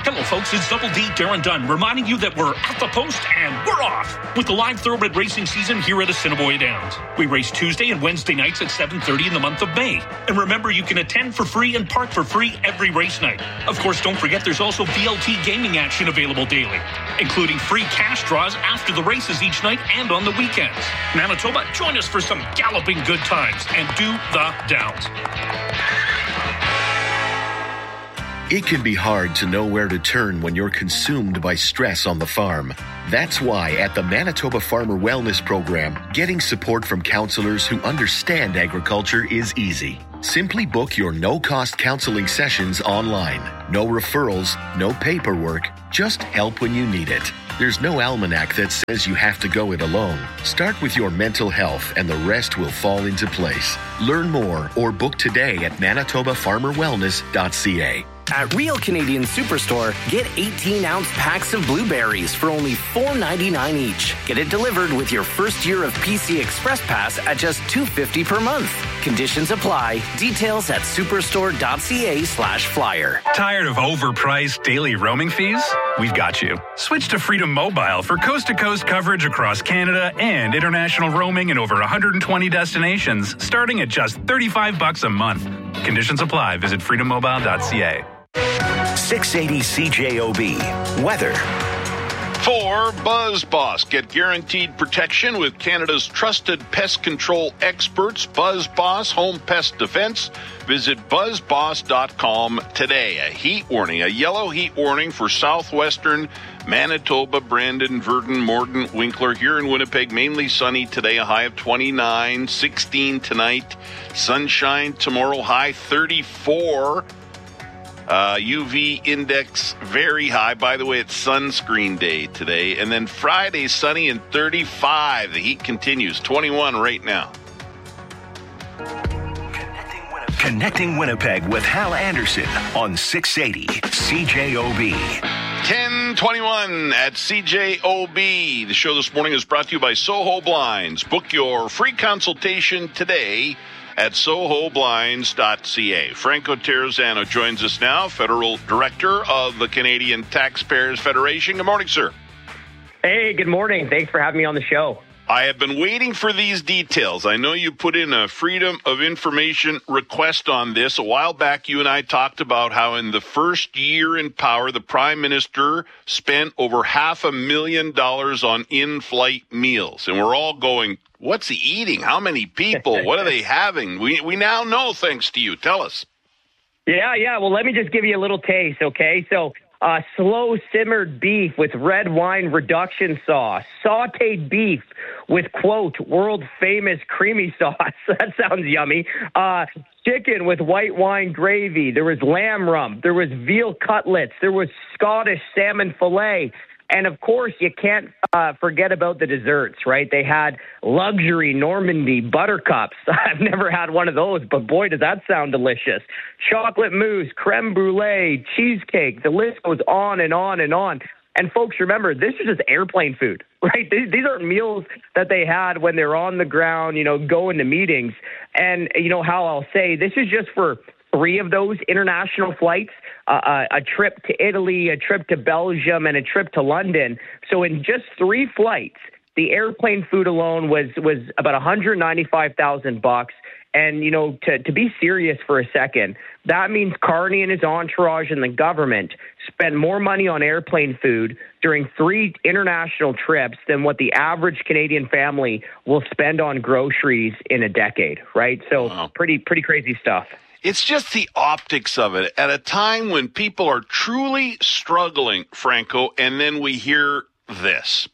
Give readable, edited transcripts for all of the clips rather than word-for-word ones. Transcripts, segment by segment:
Hello, folks. It's Double D, Darren Dunn, reminding you that we're at the post and we're off with the live thoroughbred racing season here at Assiniboia Downs. We race Tuesday and Wednesday nights at 7:30 in the month of May. And remember, you can attend for free and park for free every race night. Of course, don't forget there's also VLT gaming action available daily, including free cash draws after the races each night and on the weekends. Manitoba, join us for some galloping good times and do the Downs. It can be hard to know where to turn when you're consumed by stress on the farm. That's why at the Manitoba Farmer Wellness Program, getting support from counselors who understand agriculture is easy. Simply book your no-cost counseling sessions online. No referrals, no paperwork, just help when you need it. There's no almanac that says you have to go it alone. Start with your mental health and the rest will fall into place. Learn more or book today at manitobafarmerwellness.ca. At Real Canadian Superstore, get 18-ounce packs of blueberries for only $4.99 each. Get it delivered with your first year of PC Express Pass at just $2.50 per month. Conditions apply. Details at superstore.ca/flyer. Tired of overpriced daily roaming fees? We've got you. Switch to Freedom Mobile for coast-to-coast coverage across Canada and international roaming in over 120 destinations, starting at just $35 a month. Conditions apply. Visit freedommobile.ca. 680 CJOB. Weather. For BuzzBoss, get guaranteed protection with Canada's trusted pest control experts, BuzzBoss Home Pest Defense. Visit buzzboss.com today. A heat warning, a yellow heat warning for southwestern Manitoba, Brandon, Virden, Morden, Winkler. Here in Winnipeg, mainly sunny today, a high of 29, 16 tonight. Sunshine tomorrow, high 34. UV index very high. By the way, it's sunscreen day today. And then Friday, sunny and 35. The heat continues. 21 right now. Connecting Winnipeg with Hal Anderson on 680 CJOB. 10:21 at CJOB. The show this morning is brought to you by Soho Blinds. Book your free consultation today at sohoblinds.ca. Franco Terrazzano joins us now, Federal Director of the Canadian Taxpayers Federation. Good morning, sir. Hey, good morning. Thanks for having me on the show. I have been waiting for these details. I know you put in a Freedom of Information request on this. A while back, you and I talked about how in the first year in power, the Prime Minister spent over $500,000 on in-flight meals. And we're all going, what's he eating? How many people? What are they having? We now know, thanks to you. Tell us. Yeah. Well, let me just give you a little taste, okay? So, slow simmered beef with red wine reduction sauce, sauteed beef with, quote, world famous creamy sauce. That sounds yummy. Chicken with white wine gravy. There was lamb rump. There was veal cutlets. There was Scottish salmon fillet. And, of course, you can't forget about the desserts, right? They had luxury Normandy buttercups. I've never had one of those, but boy, does that sound delicious. Chocolate mousse, creme brulee, cheesecake. The list goes on and on and on. And, folks, remember, this is just airplane food, right? These aren't meals that they had when they're on the ground, going to meetings. And, how I'll say, this is just for 3 of those international flights, a trip to Italy, a trip to Belgium, and a trip to London. So in just 3 flights, the airplane food alone was about $195,000. And, to be serious for a second, that means Carney and his entourage and the government spent more money on airplane food during 3 international trips than what the average Canadian family will spend on groceries in a decade, right? So wow. Pretty crazy stuff. It's just the optics of it at a time when people are truly struggling, Franco, and then we hear this.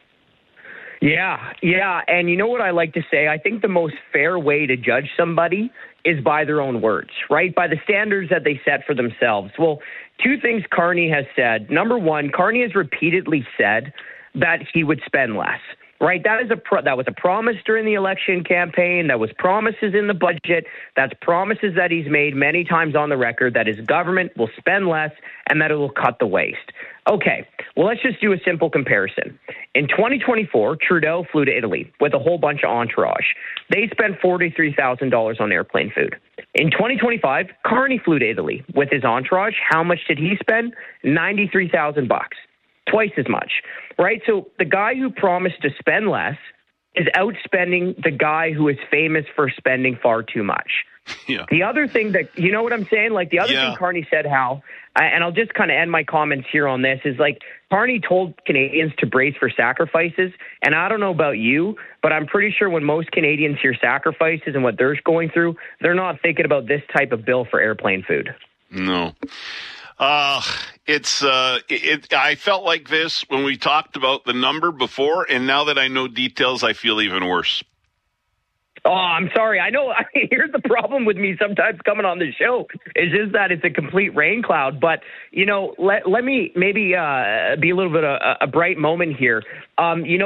Yeah. And you know what I like to say? I think the most fair way to judge somebody is by their own words, right? By the standards that they set for themselves. Well, 2 things Carney has said. Number 1, Carney has repeatedly said that he would spend less. Right, that was a promise during the election campaign. That was promises in the budget. That's promises that he's made many times on the record that his government will spend less and that it will cut the waste. Okay, well, let's just do a simple comparison. In 2024, Trudeau flew to Italy with a whole bunch of entourage. They spent $43,000 on airplane food. In 2025, Carney flew to Italy with his entourage. How much did he spend? $93,000, twice as much, right? So the guy who promised to spend less is outspending the guy who is famous for spending far too much. Yeah. The other thing that, you know what I'm saying? Like the other thing Carney said, Hal, and I'll just kind of end my comments here on this, is like Carney told Canadians to brace for sacrifices. And I don't know about you, but I'm pretty sure when most Canadians hear sacrifices and what they're going through, they're not thinking about this type of bill for airplane food. No. I felt like this when we talked about the number before, and now that I know details, I feel even worse. Oh, I'm sorry. I know. Here's the problem with me sometimes coming on the show is just that it's a complete rain cloud. But, you know, let me maybe be a little bit of a bright moment here. You know,